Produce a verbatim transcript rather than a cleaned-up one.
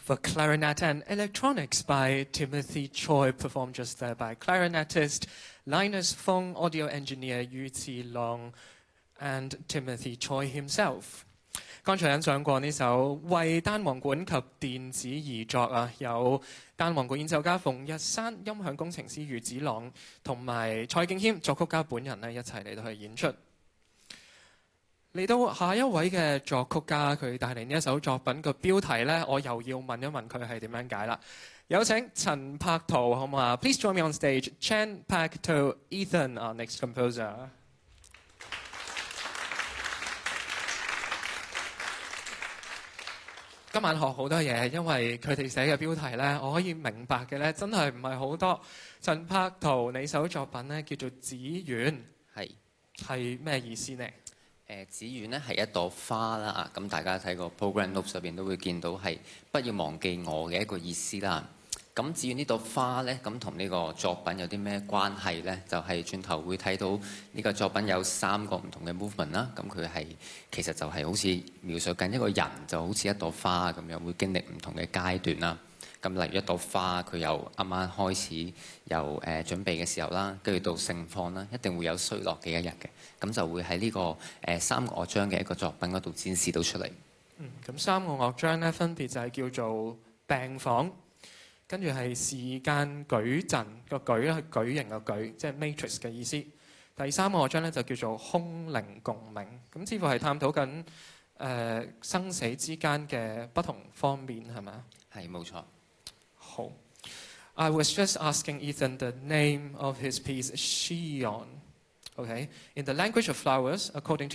For Clarinet and Electronics by Timothy Choi, performed just there by clarinetist Linus Fung, audio engineer Yu Zilong, and Timothy Choi himself. 剛才欣賞過呢首為單簧管及電子而作啊，有單簧管演奏家馮日山、音響工程師余子朗同埋蔡敬謙作曲家本人咧一齊嚟到去演出。嚟到下一位嘅作曲家，佢帶嚟呢一首作品嘅標題咧，我又要問一問佢係點樣解啦。有請陳柏圖好唔好啊 ？Please join me on stage, Chen Pak To Ethan, our next composer. 今晚學好多嘢，因為佢哋寫嘅標題咧，我可以明白嘅咧，真係唔係好多。陳柏圖，你首作品咧叫做《紫苑》， 係係咩意思呢？ 誒紫苑咧係一朵花啦啊！咁大家睇個 program notes 入邊都會見到係不要忘記我嘅一個意思啦。咁紫苑呢朵花咧，咁同呢個作品有啲咩關係咧？就係、是、轉頭會睇到呢個作品有三個唔同嘅 movement 啦。咁佢係其實就係好似描述緊一個人，就好似一朵花咁樣，會經歷唔同嘅階段啦。咁例如一朵花，佢由啱啱開始由誒、呃、準備嘅時候啦，跟住到盛放啦，一定會有衰落嘅一日嘅。咁就會喺呢、這個誒、呃、三個樂章嘅一個作品嗰度展示到出嚟。 嗯，咁三個樂章咧分別就係叫做病房，跟住係時間舉陣，個舉咧係舉形嘅舉，即係 matrix 嘅意思。第三個樂章咧就叫做空靈共鳴，咁似乎係探討緊誒、呃、生死之間嘅不同方面，係咪啊？ 係冇錯。 好 I was just asking Ethan the name of his piece, Xion. Okay? In the language of flowers, according